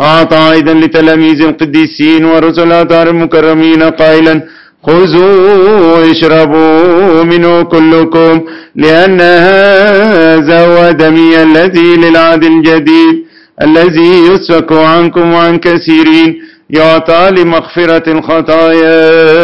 أعطى أيضا لتلاميذ القديسين ورسل الأطهار المكرمين قائلا: خذوا اشربوا منه كلكم، لأن هذا هو دمي الذي للعهد الجديد الذي يسفك عنكم وعن كثيرين، يعطى لمغفرة الخطايا.